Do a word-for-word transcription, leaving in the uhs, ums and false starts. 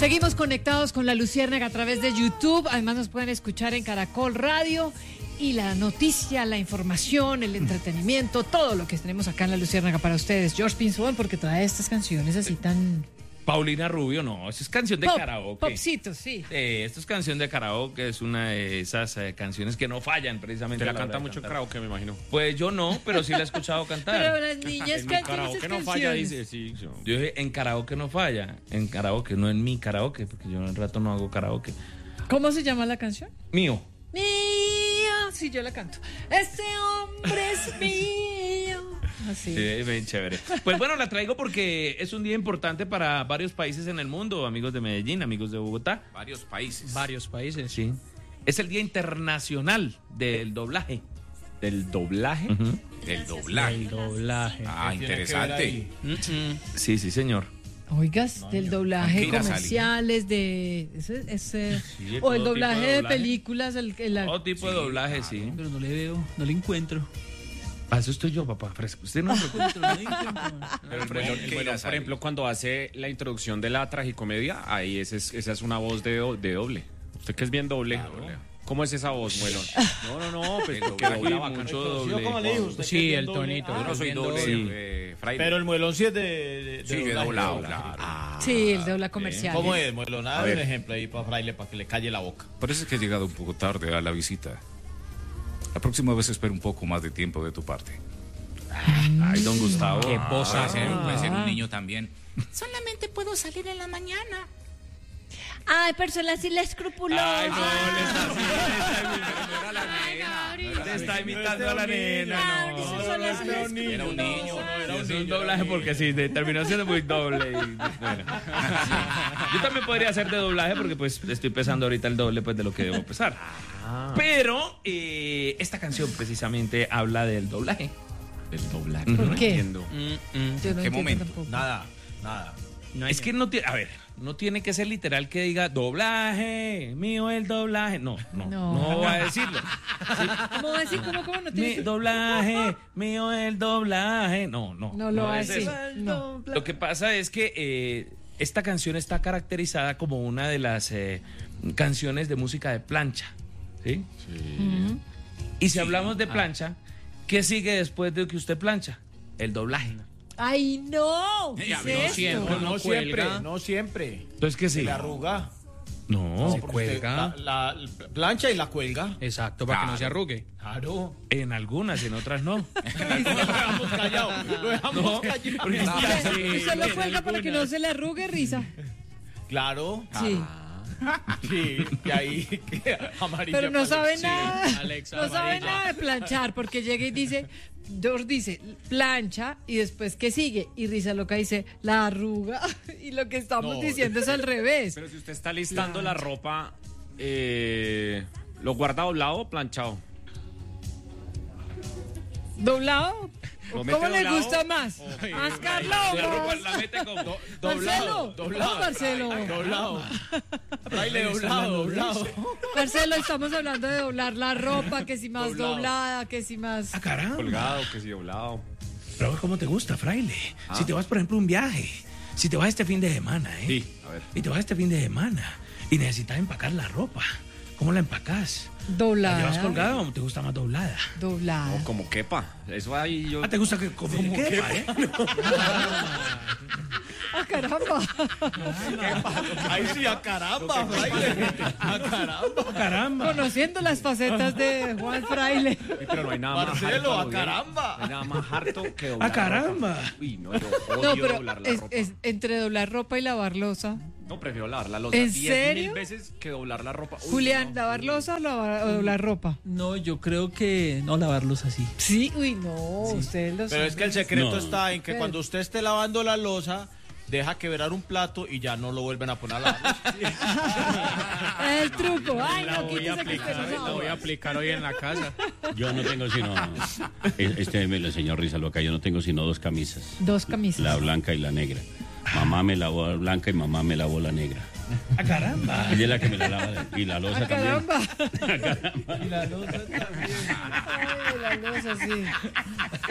Seguimos conectados con La Luciérnaga a través de YouTube. Además nos pueden escuchar en Caracol Radio. Y la noticia, la información, el entretenimiento, todo lo que tenemos acá en La Luciérnaga para ustedes. George Pinzón, porque trae estas canciones así tan... Paulina Rubio, no, eso es canción de Pop, karaoke. Popcitos, sí. Eh, esto es canción de karaoke, es una de esas eh, canciones que no fallan precisamente. Te la canta mucho en karaoke, me imagino. Pues yo no, pero sí la he escuchado cantar. Pero las niñas en cantan karaoke esas no canciones. falla, dice, sí. Yo. Yo dije, en karaoke no falla, en karaoke, no en mi karaoke, porque yo en el rato no hago karaoke. ¿Cómo se llama la canción? Mío. Mío, sí, yo la canto. Este hombre es mío. Así. Sí, bien chévere. Pues bueno, la traigo porque es un día importante para varios países en el mundo, amigos de Medellín, amigos de Bogotá. Varios países. Varios países, sí. Es el Día Internacional del Doblaje. ¿Del doblaje? Uh-huh. Del doblaje. El doblaje. Ah, interesante. Sí, sí, señor. Oigas, No, del yo- doblaje ¿con qué irá comerciales, de... Ese, ese, Sí, o el todo doblaje tipo de, de doblaje. películas. El, el- la- Todo tipo de doblaje, sí. Pero no le veo, no le encuentro. Para eso estoy yo, papá, fresco. Usted no me preocupe. No le encuentro. Pero el Hombre, melón, el el melón, melón, por ejemplo, cuando hace la introducción de la tragicomedia, ahí ese es- esa es una voz de, do- de doble. Usted que es bien doble. ¿Cómo es esa voz, melón? No, no, no, pues porque Aquí dobla bacano. mucho doble. ¿Cómo le dijo usted? Sí, que es el doble? tonito. Ah, Yo no soy doble, Sí. eh, fraile. Pero el muelón sí es de, de, de Sí, de doblaje, doblado, doblaje. claro. Ah, sí, el dobla comercial. ¿cómo es, muelón? A Dame ver. un ejemplo ahí para Fraile, para que le calle la boca. Por eso es que he llegado un poco tarde a la visita. La próxima vez espero un poco más de tiempo de tu parte. Ay, don Gustavo. Qué voz Puede hace. ser, puede ser un niño también. Solamente puedo salir en la mañana. Ay, persona así la escrupulosa. Ay, no, le está haciendo. Le está imitando a la nena, no. Esas son las Era un niño. Era un niño. Era un Es niño. un doblaje porque sí, de- terminó siendo muy doble. y, bueno. Yo también podría hacer de doblaje porque pues estoy pesando ahorita el doble pues de lo que debo pesar. Pero eh, esta canción precisamente habla del doblaje. Del doblaje. ¿Por no qué? entiendo. Yo no ¿Qué entiendo momento? tampoco. Nada, nada. Es que no tiene, a ver, no tiene que ser literal que diga doblaje, mío el doblaje. No, no, No. no, va a decirlo. ¿Cómo va a decir? ¿Cómo, cómo no Mi tiene que- doblaje, mío el doblaje. No, no. No lo va a es decir. eso. No. Lo que pasa es que eh, esta canción está caracterizada como una de las eh, canciones de música de plancha. ¿Sí? Ujú. Y si hablamos de plancha, ¿qué sigue después de que usted plancha? El doblaje. Ay, no. ¿Qué es no esto? siempre. No, no siempre, cuelga. no siempre. Entonces, ¿qué Se sigue? le arruga. No, Porque usted cuelga. La, la plancha y la cuelga. Exacto, para que no se arrugue. Claro. en algunas, en otras no. Lo dejamos callado. Lo dejamos No, callado. porque es que- Y solo cuelga para que no se le arrugue, risa. Claro. Sí. Sí, y ahí que amarilla. Pero no para- sabe sí. nada. Alexa, No sabe amarilla. nada de planchar, porque llega y dice, George dice, plancha, y después, ¿qué sigue? Y Risa Loca dice, la arruga. Y lo que estamos No. diciendo es al revés. Pero si usted está listando la ropa, eh, ¿lo guarda doblado o planchado? ¿Doblado? ¿Lo mete ¿Cómo le doblado? gusta más? ¿Más Carlos? La ropa la mete como... Marcelo, Doblado, doblado. no, Marcelo. Doblado. Fraile, doblado, doblado. Marcelo, estamos hablando de doblar la ropa, que si más Doblado. doblada, que si más... Ah, caramba. Colgado, que si doblado. Pero ¿cómo te gusta, fraile? Si te vas, por ejemplo, a un viaje, si te vas este fin de semana, ¿eh? Sí, a ver. Y te vas este fin de semana y necesitas empacar la ropa, ¿cómo la empacas? ¿La Doblada. llevas colgada o te gusta más doblada? Doblada. No, como quepa. Eso ahí yo... Ah, ¿te gusta que como que quepa, eh? ¡Ah, caramba! Ahí sí, a caramba, Fraile. A caramba. Caramba. Conociendo las facetas de Juan Fraile. Sí, pero no hay nada más Marcelo, harto, a güey. caramba. No hay nada más harto que doblar ¡Ah, caramba! la ropa. Uy, no, yo odio No, pero doblar la es, ropa. es entre doblar ropa y lavar losa. No, prefiero lavar la losa ¿En diez serio? mil veces que doblar la ropa. Uy, Julián, no. ¿lavar losa o, lavar- o doblar ropa? No, yo creo que no lavarlos así. Sí, uy, no, ustedes lo Pero es que el secreto No. está en que cuando usted esté lavando la losa, deja quebrar un plato y ya no lo vuelven a poner a lavar. Es el truco. Ay, La no, voy a quítese que usted aplicar, no la voy a sabe. aplicar hoy en la casa. Yo no tengo sino. Este me lo enseñó Risa Loca. Yo no tengo sino dos camisas. Dos camisas. La blanca y la negra. Mamá me lavó la blanca y mamá me lavó la negra. ¡Ah, caramba! Ella es la que me la lava. Y la losa ¡Ah, también. caramba! Y la losa también. Ay, la losa, sí.